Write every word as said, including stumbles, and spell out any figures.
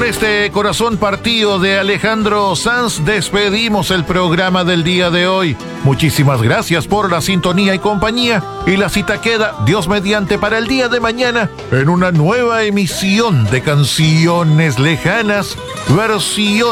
Con este corazón partido de Alejandro Sanz despedimos el programa del día de hoy. Muchísimas gracias por la sintonía y compañía, y la cita queda, Dios mediante, para el día de mañana en una nueva emisión de Canciones Lejanas, versión